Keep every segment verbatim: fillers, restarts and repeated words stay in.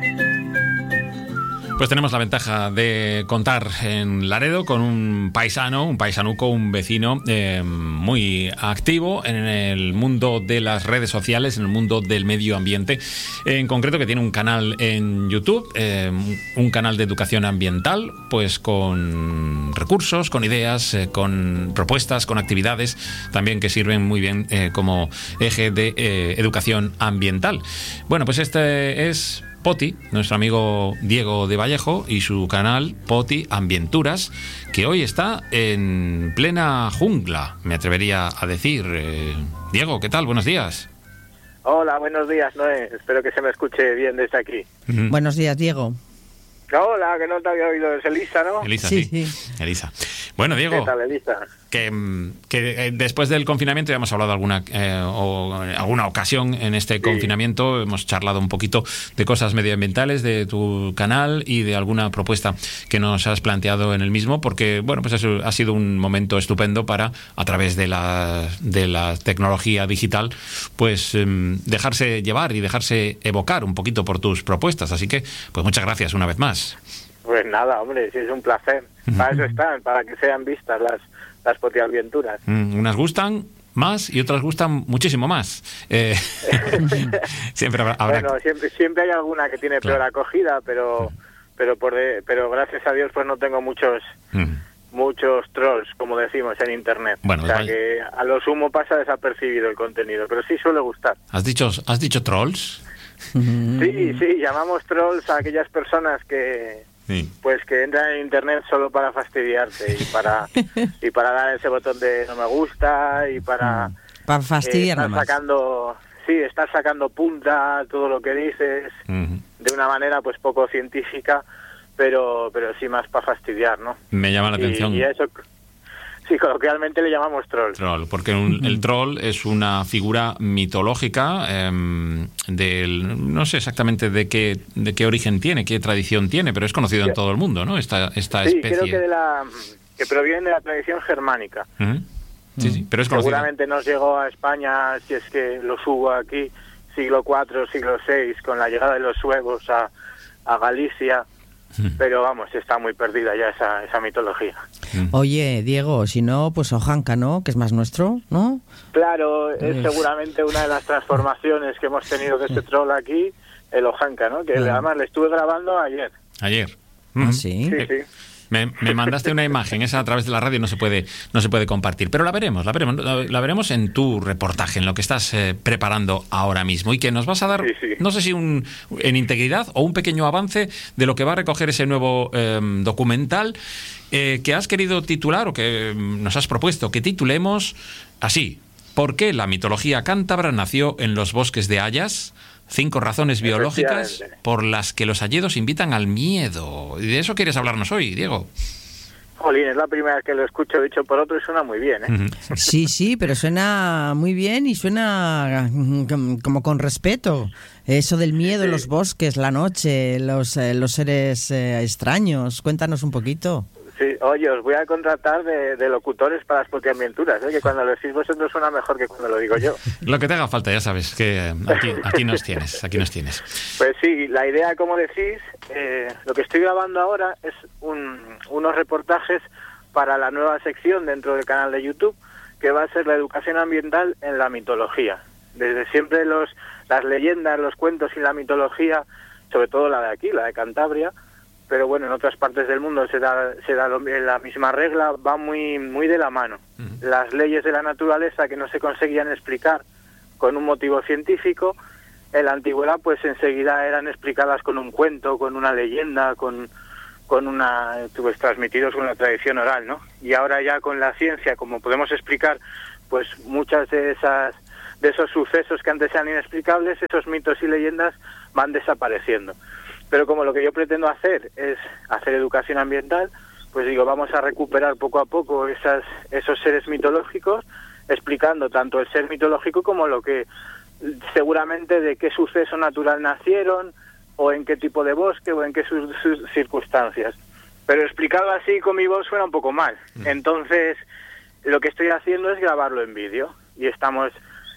Pues tenemos la ventaja de contar en Laredo con un paisano, un paisanuco, un vecino eh, muy activo en el mundo de las redes sociales, en el mundo del medio ambiente, en concreto que tiene un canal en YouTube, eh, un canal de educación ambiental, pues con recursos, con ideas, eh, con propuestas, con actividades también que sirven muy bien eh, como eje de eh, educación ambiental. Bueno, pues este es Poti, nuestro amigo Diego de Vallejo, y su canal Poti Ambienturas, que hoy está en plena jungla, me atrevería a decir. Eh, Diego, ¿qué tal? Buenos días. Hola, buenos días, Noé. Espero que se me escuche bien desde aquí. Uh-huh. Buenos días, Diego. Hola, que no te había oído, es Elisa, ¿no? Elisa, sí. sí. sí. Elisa. Bueno, Diego. ¿Qué tal, Elisa? Que, que eh, después del confinamiento ya hemos hablado alguna eh, o alguna ocasión en este sí. confinamiento, hemos charlado un poquito de cosas medioambientales de tu canal y de alguna propuesta que nos has planteado en el mismo, porque bueno, pues eso ha sido un momento estupendo para, a través de la de la tecnología digital, pues eh, dejarse llevar y dejarse evocar un poquito por tus propuestas. Así que, pues muchas gracias una vez más. Pues nada, hombre, sí, es un placer. Para eso están, para que sean vistas las las potiaventuras. Mm, unas gustan más y otras gustan muchísimo más. Eh, siempre habrá, habrá... Bueno, siempre siempre hay alguna que tiene peor claro. acogida, pero mm. pero por de, pero gracias a Dios pues no tengo muchos mm. muchos trolls, como decimos en internet. Bueno, o sea vaya. que a lo sumo pasa desapercibido el contenido, pero sí suele gustar. ¿Has dicho has dicho trolls? Sí, sí, llamamos trolls a aquellas personas que Sí. pues que entran en internet solo para fastidiarte y para y para dar ese botón de no me gusta y para para fastidiar eh, estar sacando sí estar sacando punta todo lo que dices uh-huh. de una manera pues poco científica, pero pero sí más para fastidiar, ¿no? Me llama la y, atención. Y eso sí, coloquialmente le llamamos troll. Troll, porque un, el troll es una figura mitológica eh, del, no sé exactamente de qué de qué origen tiene, qué tradición tiene, pero es conocido sí. en todo el mundo, ¿no? Esta esta sí, especie. creo que de la que proviene de la tradición germánica. Uh-huh. Sí, sí, pero es conocido. Seguramente nos llegó a España, si es que los hubo aquí, siglo cuatro, siglo seis, con la llegada de los suevos a, a Galicia. Pero vamos, está muy perdida ya esa, esa mitología. Oye, Diego, si no, pues Ojanca, ¿no? Que es más nuestro, ¿no? Claro, es pues... seguramente una de las transformaciones que hemos tenido de este troll aquí, el Ojanca, ¿no? Que ah. además le estuve grabando ayer. Ayer. ¿Ah, sí? Sí, sí. Me, me mandaste una imagen, esa a través de la radio no se puede no se puede compartir, pero la veremos, la veremos, la, la veremos en tu reportaje, en lo que estás eh, preparando ahora mismo y que nos vas a dar, sí, sí. no sé si un en integridad o un pequeño avance de lo que va a recoger ese nuevo eh, documental eh, que has querido titular o que nos has propuesto que titulemos así: ¿por qué la mitología cántabra nació en los bosques de hayas? Cinco razones biológicas por las que los hayedos invitan al miedo. ¿Y de eso quieres hablarnos hoy, Diego? Jolín, es la primera vez que lo escucho dicho por otro y suena muy bien, ¿eh? Sí, sí, pero suena muy bien y suena como con respeto. Eso del miedo, sí. los bosques, la noche, los, eh, los seres eh, extraños. Cuéntanos un poquito. Sí, oye, os voy a contratar de, de locutores para las potiaventuras, ¿eh? Que cuando lo decís vosotros suena mejor que cuando lo digo yo. Lo que te haga falta, ya sabes, que aquí, aquí nos tienes, aquí nos tienes. Pues sí, la idea, como decís, eh, lo que estoy grabando ahora es un, unos reportajes para la nueva sección dentro del canal de YouTube, que va a ser la educación ambiental en la mitología. Desde siempre los las leyendas, los cuentos y la mitología, sobre todo la de aquí, la de Cantabria, pero bueno, en otras partes del mundo se da se da lo, la misma regla, va muy muy de la mano. Uh-huh. Las leyes de la naturaleza que no se conseguían explicar con un motivo científico, en la antigüedad pues enseguida eran explicadas con un cuento, con una leyenda, con con una pues transmitidos con la tradición oral, ¿no? Y ahora ya con la ciencia, como podemos explicar, pues muchas de esas de esos sucesos que antes eran inexplicables, esos mitos y leyendas van desapareciendo. Pero como lo que yo pretendo hacer es hacer educación ambiental, pues digo, vamos a recuperar poco a poco esas, esos seres mitológicos, explicando tanto el ser mitológico como lo que seguramente de qué suceso natural nacieron, o en qué tipo de bosque, o en qué sus, sus circunstancias. Pero explicado así con mi voz suena un poco mal. Entonces, lo que estoy haciendo es grabarlo en vídeo, y estamos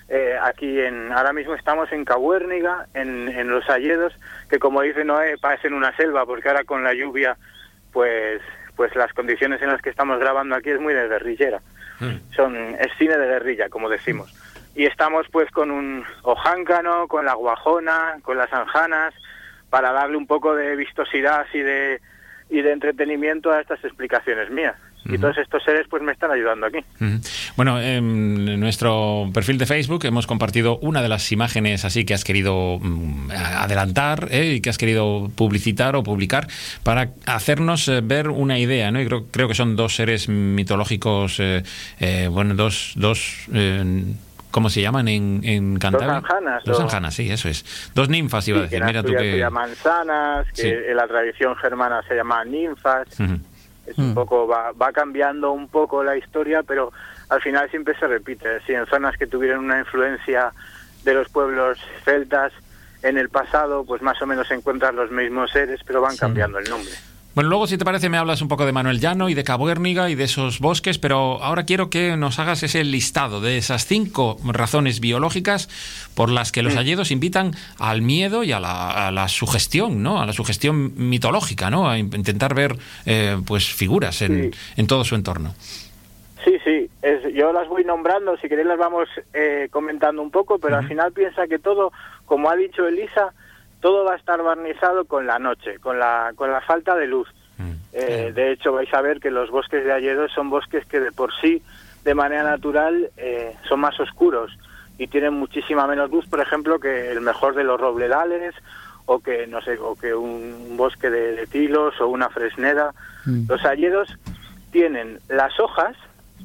eh, aquí en, ahora mismo estamos en Cabuérniga, en, en Los Alledos, que como dice Noé, parecen una selva, porque ahora con la lluvia, pues, pues las condiciones en las que estamos grabando aquí es muy de guerrillera. Mm. Son, es cine de guerrilla, como decimos. Y estamos pues con un ojáncano, con la guajona, con las anjanas, para darle un poco de vistosidad y de, y de entretenimiento a estas explicaciones mías. Y todos estos seres pues me están ayudando aquí. Uh-huh. Bueno, en nuestro perfil de Facebook hemos compartido una de las imágenes así que has querido um, adelantar ¿eh? y que has querido publicitar o publicar para hacernos eh, ver una idea, ¿no? Y creo, creo que son dos seres mitológicos, eh, eh, bueno, dos... dos eh, ¿cómo se llaman en, en Cantabria? Los anjanas. Los o... anjanas, sí, eso es. Dos ninfas, iba sí, a decir. Que Mira tú que... se llaman sanas, que sí. En la tradición germana se llaman ninfas. Uh-huh. Es un poco, va, va cambiando un poco la historia, pero al final siempre se repite. Si en zonas que tuvieron una influencia de los pueblos celtas en el pasado, pues más o menos encuentran los mismos seres, pero van sí. cambiando el nombre. Bueno, luego, si te parece, me hablas un poco de Manuel Llano y de Cabuérniga y de esos bosques, pero ahora quiero que nos hagas ese listado de esas cinco razones biológicas por las que los alledos invitan al miedo y a la, a la sugestión, ¿no? A la sugestión mitológica, ¿no? A intentar ver, eh, pues, figuras en, sí. en todo su entorno. Sí, sí, es, yo las voy nombrando, si queréis las vamos eh, comentando un poco, pero uh-huh. al final piensa que todo, como ha dicho Elisa, todo va a estar barnizado con la noche, con la con la falta de luz. Mm. Eh, de hecho, vais a ver que los bosques de Alledos son bosques que de por sí, de manera natural, eh, son más oscuros y tienen muchísima menos luz, por ejemplo, que el mejor de los robledales o que no sé, o que un bosque de, de tilos o una fresneda. Mm. Los Alledos tienen las hojas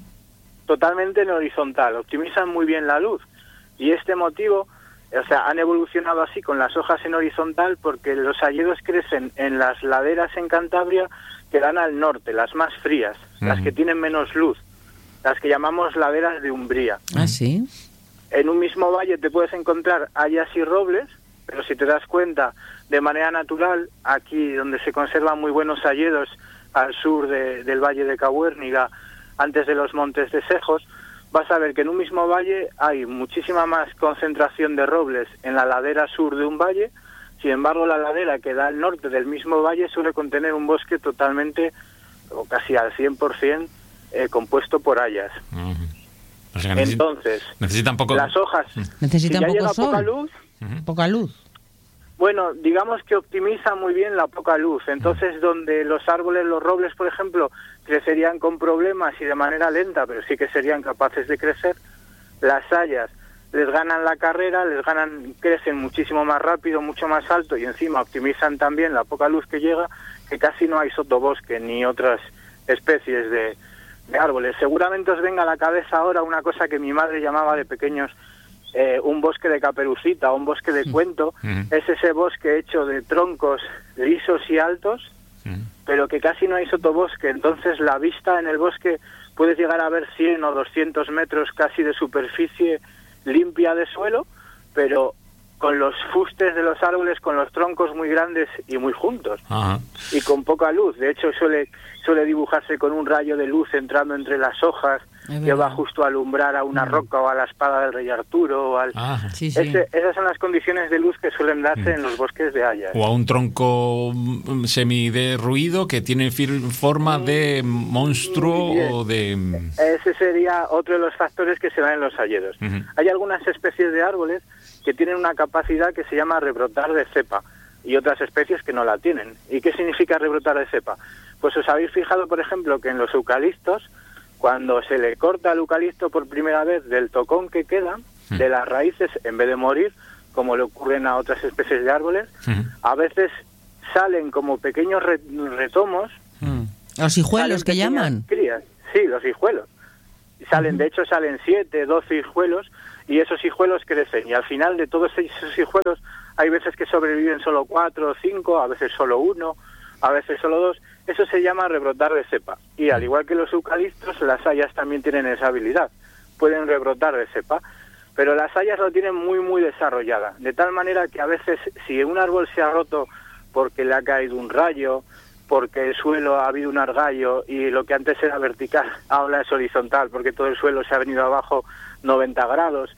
totalmente en horizontal, optimizan muy bien la luz y este motivo... O sea, han evolucionado así con las hojas en horizontal porque los alledos crecen en las laderas en Cantabria que dan al norte, las más frías, uh-huh. las que tienen menos luz, las que llamamos laderas de umbría. ¿Ah, sí? En un mismo valle te puedes encontrar hayas y robles, pero si te das cuenta, de manera natural, aquí donde se conservan muy buenos alledos, al sur de, del valle de Cabuérniga, antes de los montes de Sejos, vas a ver que en un mismo valle hay muchísima más concentración de robles en la ladera sur de un valle. Sin embargo, la ladera que da al norte del mismo valle suele contener un bosque totalmente, o casi al cien por ciento, eh, compuesto por hayas. Uh-huh. O sea, necesita, Entonces, necesitan poco... las hojas... Necesitan si poco sol. Poca luz, uh-huh. poca luz. Bueno, digamos que optimiza muy bien la poca luz. Entonces, uh-huh. donde los árboles, los robles, por ejemplo, crecerían con problemas y de manera lenta, pero sí que serían capaces de crecer, las hayas les ganan la carrera, les ganan, crecen muchísimo más rápido, mucho más alto y encima optimizan también la poca luz que llega, que casi no hay sotobosque ni otras especies de, de árboles. Seguramente os venga a la cabeza ahora una cosa que mi madre llamaba de pequeños eh, un bosque de caperucita o un bosque de cuento. Uh-huh. Es ese bosque hecho de troncos lisos y altos, uh-huh. pero que casi no hay sotobosque. Entonces la vista en el bosque puedes llegar a ver cien o doscientos metros casi de superficie limpia de suelo, pero con los fustes de los árboles, con los troncos muy grandes y muy juntos, uh-huh. y con poca luz. De hecho, suele suele dibujarse con un rayo de luz entrando entre las hojas, que va justo a alumbrar a una uh-huh. roca o a la espada del rey Arturo. O al... ah, sí, sí. Ese, esas son las condiciones de luz que suelen darse uh-huh. en los bosques de hayas. O a un tronco semiderruido que tiene forma de monstruo yes. o de... Ese sería otro de los factores que se dan en los hayedos. Uh-huh. Hay algunas especies de árboles que tienen una capacidad que se llama rebrotar de cepa y otras especies que no la tienen. ¿Y qué significa rebrotar de cepa? Pues os habéis fijado, por ejemplo, que en los eucaliptos, cuando se le corta al eucalipto por primera vez del tocón que queda, uh-huh. de las raíces, en vez de morir, como le ocurren a otras especies de árboles, uh-huh. a veces salen como pequeños re- retomos. Uh-huh. ¿Los hijuelos que llaman? Crías. Sí, los hijuelos. Salen, uh-huh. de hecho, salen siete, doce hijuelos, y esos hijuelos crecen. Y al final de todos esos hijuelos, hay veces que sobreviven solo cuatro o cinco, a veces solo uno, a veces solo dos. Eso se llama rebrotar de cepa. Y al igual que los eucaliptos, las hayas también tienen esa habilidad. Pueden rebrotar de cepa. Pero las hayas lo tienen muy, muy desarrollada. De tal manera que a veces, si un árbol se ha roto porque le ha caído un rayo, porque el suelo ha habido un argallo y lo que antes era vertical ahora es horizontal, porque todo el suelo se ha venido abajo noventa grados,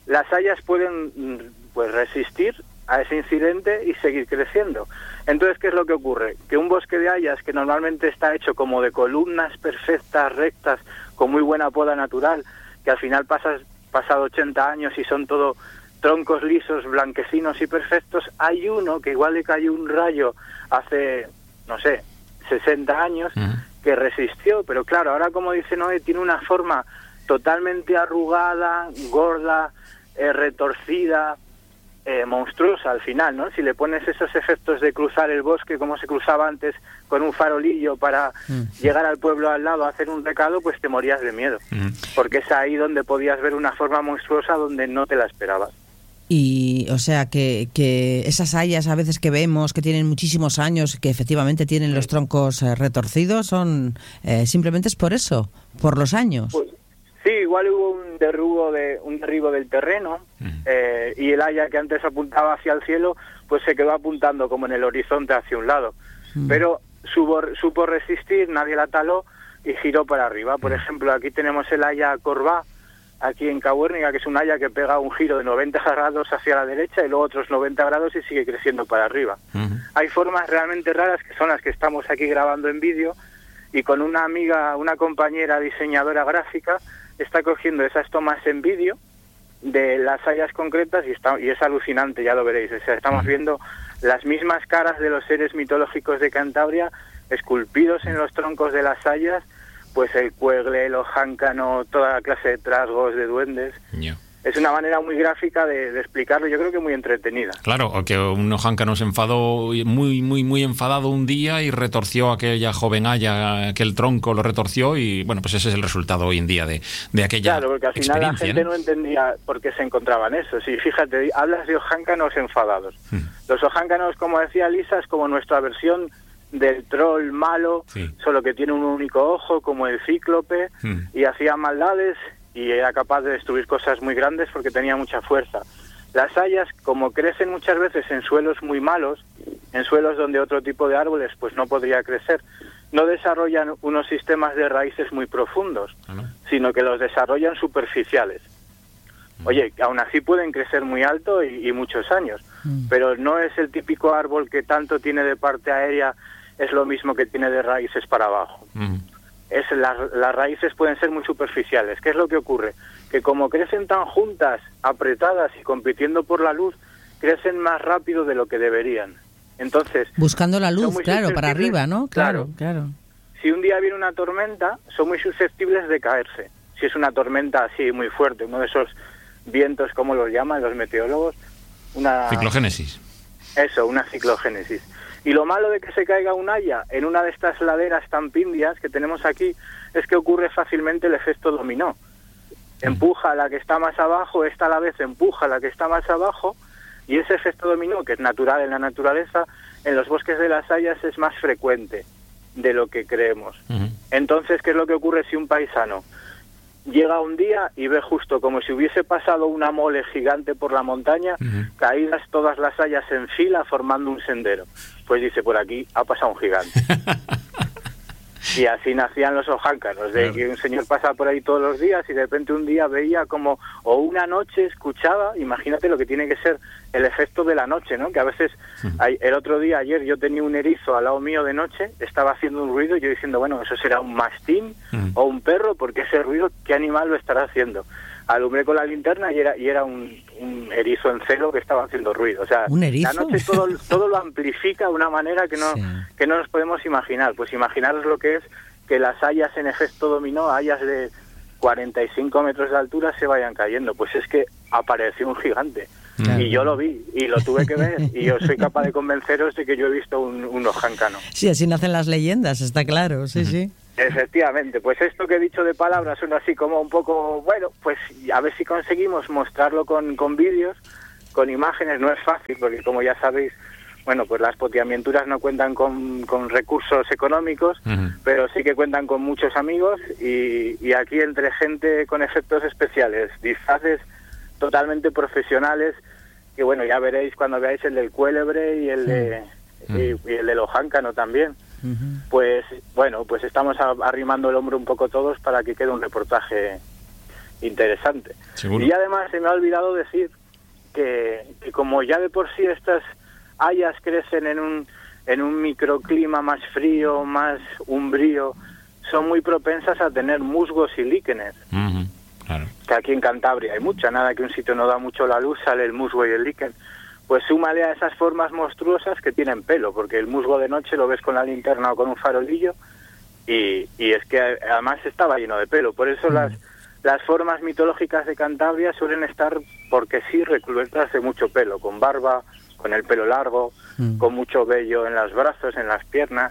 las hayas pueden pues resistir a ese incidente y seguir creciendo. Entonces, ¿qué es lo que ocurre? Que un bosque de hayas, que normalmente está hecho como de columnas perfectas, rectas, con muy buena poda natural, que al final pasas pasado ochenta años y son todo troncos lisos, blanquecinos y perfectos, hay uno que igual le cayó un rayo hace, no sé, sesenta años, uh-huh. que resistió, pero claro, ahora como dice Noé, tiene una forma totalmente arrugada, gorda, eh, retorcida, eh, monstruosa al final, ¿no? Si le pones esos efectos de cruzar el bosque como se cruzaba antes con un farolillo para uh-huh. llegar al pueblo al lado a hacer un recado, pues te morías de miedo, uh-huh. porque es ahí donde podías ver una forma monstruosa donde no te la esperabas. Y, o sea, que, que esas hayas a veces que vemos que tienen muchísimos años, que efectivamente tienen sí. los troncos eh, retorcidos, son eh, simplemente es por eso, por los años. Pues, sí, igual hubo un derrubo de un derribo del terreno mm. eh, y el haya que antes apuntaba hacia el cielo, pues se quedó apuntando como en el horizonte hacia un lado. Mm. Pero supo, supo resistir, nadie la taló y giró para arriba. Por mm. ejemplo, aquí tenemos el haya corbá, aquí en Cabuérniga, que es un haya que pega un giro de noventa grados hacia la derecha y luego otros noventa grados y sigue creciendo para arriba. Uh-huh. Hay formas realmente raras que son las que estamos aquí grabando en vídeo, y con una amiga, una compañera diseñadora gráfica, está cogiendo esas tomas en vídeo de las hayas concretas y, está, y es alucinante, ya lo veréis. O sea, estamos uh-huh. viendo las mismas caras de los seres mitológicos de Cantabria esculpidos en los troncos de las hayas, pues el cuegle, el ojáncano, toda la clase de trasgos, de duendes. Yeah. Es una manera muy gráfica de, de explicarlo, yo creo que muy entretenida. Claro, o que un ojáncano se enfadó muy, muy, muy enfadado un día y retorció aquella joven haya, aquel tronco lo retorció y, bueno, pues ese es el resultado hoy en día de, de aquella Claro, porque al final la gente ¿no? no entendía por qué se encontraban eso. Sí, fíjate, hablas de ojáncanos enfadados. Hmm. Los ojáncanos, como decía Lisa, es como nuestra versión del troll malo, sí. solo que tiene un único ojo, como el cíclope, hmm. y hacía maldades y era capaz de destruir cosas muy grandes porque tenía mucha fuerza. Las hayas, como crecen muchas veces en suelos muy malos, en suelos donde otro tipo de árboles pues no podría crecer, no desarrollan unos sistemas de raíces muy profundos, ¿no? sino que los desarrollan superficiales. Oye, aún así pueden crecer muy alto y, y muchos años, mm. pero no es el típico árbol que tanto tiene de parte aérea, es lo mismo que tiene de raíces para abajo. Mm. Es la, las raíces pueden ser muy superficiales. ¿Qué es lo que ocurre? Que como crecen tan juntas, apretadas y compitiendo por la luz, crecen más rápido de lo que deberían. Entonces, buscando la luz, claro, para arriba, ¿no? Claro, claro, claro. Si un día viene una tormenta, son muy susceptibles de caerse. Si es una tormenta así muy fuerte, uno de esos vientos, como los llaman los meteorólogos, una ciclogénesis. Eso, una ciclogénesis. Y lo malo de que se caiga un haya en una de estas laderas tan pindias que tenemos aquí es que ocurre fácilmente el efecto dominó. Empuja a la que está más abajo, esta a la vez empuja a la que está más abajo, y ese efecto dominó, que es natural en la naturaleza, en los bosques de las hayas es más frecuente de lo que creemos. Uh-huh. Entonces, ¿qué es lo que ocurre si un paisano llega un día y ve justo como si hubiese pasado una mole gigante por la montaña, uh-huh. caídas todas las hayas en fila formando un sendero? Pues dice, por aquí ha pasado un gigante. Y así nacían los ojáncanos, de claro. que un señor pasaba por ahí todos los días y de repente un día veía como, o una noche escuchaba, imagínate lo que tiene que ser el efecto de la noche, ¿no? Que a veces, uh-huh. hay, el otro día, ayer, yo tenía un erizo al lado mío de noche, estaba haciendo un ruido, yo diciendo, bueno, eso será un mastín uh-huh. o un perro, porque ese ruido, ¿qué animal lo estará haciendo? Alumbré con la linterna y era y era un, un erizo en celo que estaba haciendo ruido. O sea, ¿un erizo? La noche todo, todo lo amplifica de una manera que no, sí. que no nos podemos imaginar. Pues imaginaros lo que es que las hayas en efecto dominó, hayas de cuarenta y cinco metros de altura se vayan cayendo. Pues es que apareció un gigante. Claro. Y yo lo vi, y lo tuve que ver, y yo soy capaz de convenceros de que yo he visto un, un ojáncano. Sí, así nacen las leyendas, está claro, sí, uh-huh. sí. Efectivamente, pues esto que he dicho de palabras son así como un poco, bueno, pues a ver si conseguimos mostrarlo con, con vídeos, con imágenes. No es fácil porque, como ya sabéis, bueno, pues las potiamienturas no cuentan con, con recursos económicos, uh-huh. pero sí que cuentan con muchos amigos y, y aquí entre gente con efectos especiales, disfraces totalmente profesionales, que bueno, ya veréis cuando veáis el del cuélebre y el, de, uh-huh. y, y el del ojáncano también. Uh-huh. Pues bueno, pues estamos arrimando el hombro un poco todos para que quede un reportaje interesante. Seguro. Y además se me ha olvidado decir que, que como ya de por sí estas hayas crecen en un, en un microclima más frío, más umbrío, son muy propensas a tener musgos y líquenes. Uh-huh. Claro. Que aquí en Cantabria hay mucha, nada que un sitio no da mucho la luz, sale el musgo y el líquen. Pues súmale a esas formas monstruosas que tienen pelo, porque el musgo de noche lo ves con la linterna o con un farolillo, y, y es que además estaba lleno de pelo. Por eso mm. las, las formas mitológicas de Cantabria suelen estar, porque sí, recubiertas de mucho pelo, con barba, con el pelo largo, mm. con mucho vello en los brazos, en las piernas.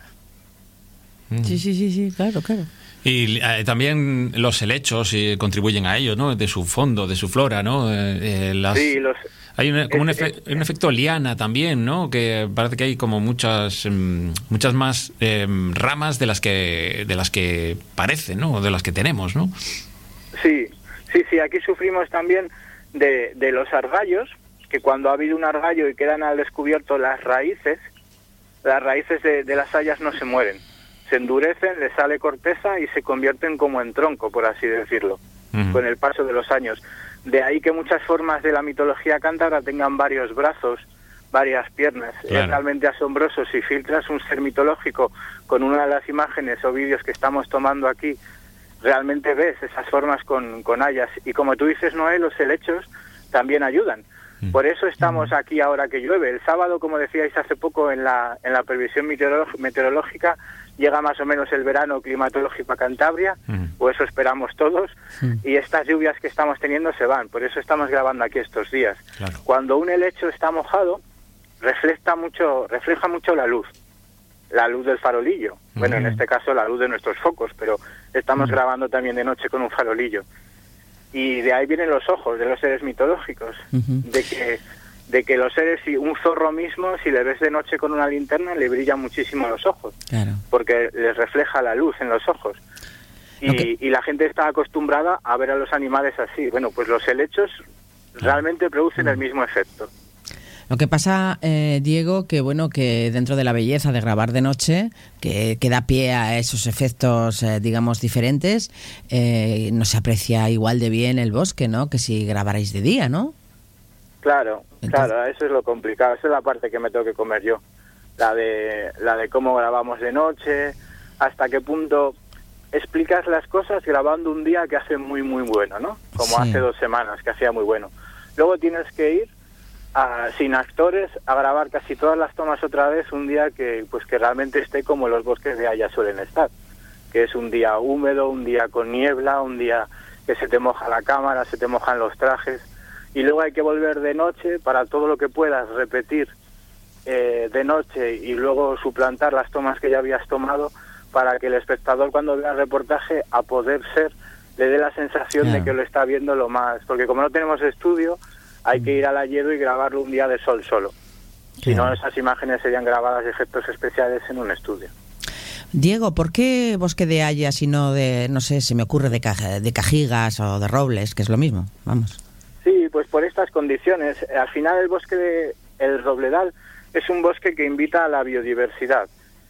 Mm. Sí, sí, sí, sí, claro, claro. Y eh, también los helechos eh, contribuyen a ello, ¿no? De su fondo, de su flora, ¿no? Eh, eh, las... Sí, los... Hay un, como es, un, efe, es, un efecto liana también, ¿no? Que parece que hay como muchas um, muchas más eh, ramas de las que de las que parecen, ¿no? De las que tenemos, ¿no? Sí, sí, sí. Aquí sufrimos también de, de los argallos, que cuando ha habido un argallo y quedan al descubierto las raíces, las raíces de, de las hayas no se mueren. Se endurecen, les sale corteza y se convierten como en tronco, por así decirlo, uh-huh. con el paso de los años. De ahí que muchas formas de la mitología cántabra tengan varios brazos, varias piernas. Claro. Es realmente asombroso. Si filtras un ser mitológico con una de las imágenes o vídeos que estamos tomando aquí, realmente ves esas formas con, con hayas. Y como tú dices, Noé, los helechos también ayudan. Por eso estamos aquí ahora que llueve. El sábado, como decíais hace poco en la, en la previsión meteorolog- meteorológica, llega más o menos el verano climatológico a Cantabria, uh-huh. o eso esperamos todos, uh-huh. y estas lluvias que estamos teniendo se van. Por eso estamos grabando aquí estos días. Claro. Cuando un helecho está mojado, refleja mucho, refleja mucho la luz, la luz del farolillo. Uh-huh. Bueno, en este caso la luz de nuestros focos, pero estamos uh-huh. grabando también de noche con un farolillo. Y de ahí vienen los ojos de los seres mitológicos, uh-huh. de que de que los seres, y un zorro mismo, si le ves de noche con una linterna, le brillan muchísimo los ojos, claro. porque les refleja la luz en los ojos. Y, okay. y la gente está acostumbrada a ver a los animales así. Bueno, pues los helechos realmente producen uh-huh. el mismo efecto. Lo que pasa, eh, Diego, que bueno, que dentro de la belleza de grabar de noche, que, que da pie a esos efectos, eh, digamos, diferentes, eh, no se aprecia igual de bien el bosque, ¿no? Que si grabarais de día, ¿no? Claro, Entonces... claro, eso es lo complicado, esa es la parte que me tengo que comer yo, la de la de cómo grabamos de noche, hasta qué punto explicas las cosas grabando un día que hace muy muy bueno, ¿no? Como sí. hace dos semanas que hacía muy bueno. Luego tienes que ir a, sin actores a grabar casi todas las tomas otra vez un día que pues que realmente esté como los bosques de haya suelen estar, que es un día húmedo, un día con niebla, un día que se te moja la cámara, se te mojan los trajes. Y luego hay que volver de noche para todo lo que puedas repetir eh, de noche y luego suplantar las tomas que ya habías tomado para que el espectador cuando vea el reportaje, a poder ser, le dé la sensación yeah. de que lo está viendo lo más... Porque como no tenemos estudio, hay que ir al Alledo y grabarlo un día de sol solo. Yeah. Si no, esas imágenes serían grabadas de efectos especiales en un estudio. Diego, ¿por qué bosque de hayas y no de, no sé, se me ocurre de, ca- de cajigas o de robles, que es lo mismo? Vamos. Sí, pues por estas condiciones. Al final el bosque de el robledal es un bosque que invita a la biodiversidad.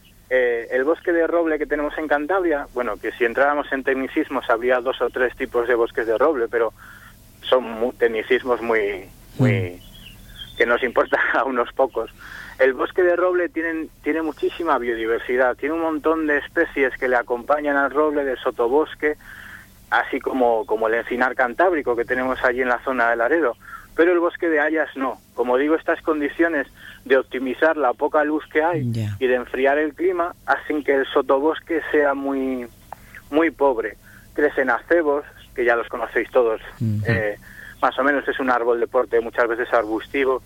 Eh, el bosque de roble que tenemos en Cantabria, bueno, que si entráramos en tecnicismos habría dos o tres tipos de bosques de roble, pero son muy, tecnicismos muy, muy mm. que nos importa a unos pocos. El bosque de roble tiene, tiene muchísima biodiversidad, tiene un montón de especies que le acompañan al roble, de sotobosque, así como, como el encinar cantábrico que tenemos allí en la zona de Laredo. Pero el bosque de hayas no. Como digo, estas condiciones de optimizar la poca luz que hay yeah. y de enfriar el clima hacen que el sotobosque sea muy, muy pobre. Crecen acebos, que ya los conocéis todos, uh-huh. eh, más o menos es un árbol de porte muchas veces arbustivo.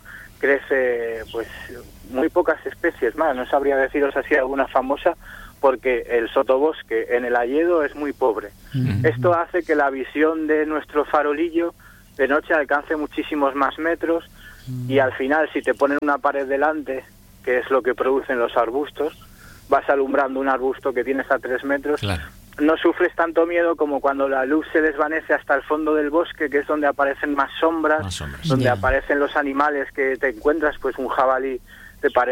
Crece pues muy pocas especies más, no sabría deciros así alguna famosa, porque el sotobosque en el Alledo es muy pobre. Uh-huh. Esto hace que la visión de nuestro farolillo de noche alcance muchísimos más metros uh-huh. y al final, si te ponen una pared delante, que es lo que producen los arbustos, vas alumbrando un arbusto que tienes a tres metros, claro. no sufres tanto miedo como cuando la luz se desvanece hasta el fondo del bosque, que es donde aparecen más sombras, más sombras. donde yeah. aparecen los animales que te encuentras, pues un jabalí te parece